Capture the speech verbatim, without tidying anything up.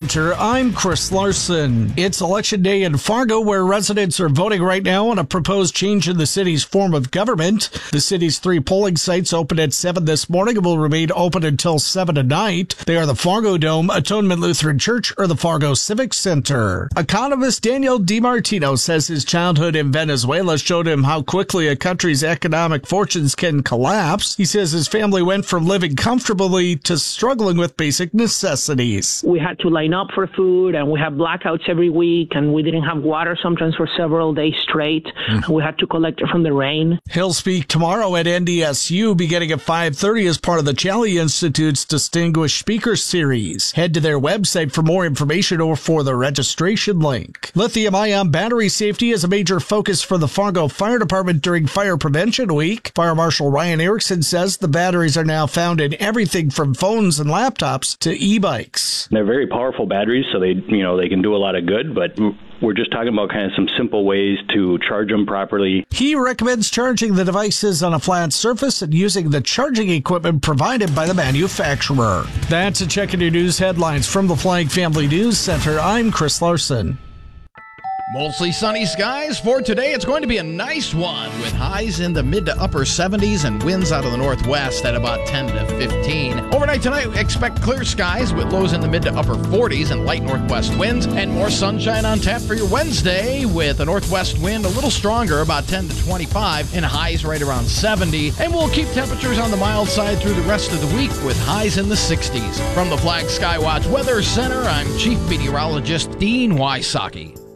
Center, I'm Chris Larson. It's Election Day in Fargo, where residents are voting right now on a proposed change in the city's form of government. The city's three polling sites opened at seven this morning and will remain open until seven tonight. They are the Fargo Dome, Atonement Lutheran Church, or the Fargo Civic Center. Economist Daniel DiMartino says his childhood in Venezuela showed him how quickly a country's economic fortunes can collapse. He says his family went from living comfortably to struggling with basic necessities. We had to line up for food, and we had blackouts every week, and we didn't have water sometimes for several days straight. Mm. We had to collect it from the rain. He'll speak tomorrow at N D S U beginning at five thirty as part of the Challey Institute's Distinguished Speaker Series. Head to their website for more information or for the registration link. Lithium-ion battery safety is a major focus for the Fargo Fire Department during Fire Prevention Week. Fire Marshal Ryan Erickson says the batteries are now found in everything from phones and laptops to e-bikes. They're very powerful batteries, so they, you know, they can do a lot of good, but we're just talking about kind of some simple ways to charge them properly. He recommends charging the devices on a flat surface and using the charging equipment provided by the manufacturer. That's a check in your news headlines from the Flying Family News Center. I'm Chris Larson. Mostly sunny skies for today. It's going to be a nice one with highs in the mid to upper seventies and winds out of the northwest at about ten to fifteen. Overnight tonight, expect clear skies with lows in the mid to upper forties and light northwest winds, and more sunshine on tap for your Wednesday with a northwest wind a little stronger, about ten to twenty-five, and highs right around seventy. And we'll keep temperatures on the mild side through the rest of the week with highs in the sixties. From the Flag Skywatch Weather Center, I'm Chief Meteorologist Dean Wysocki.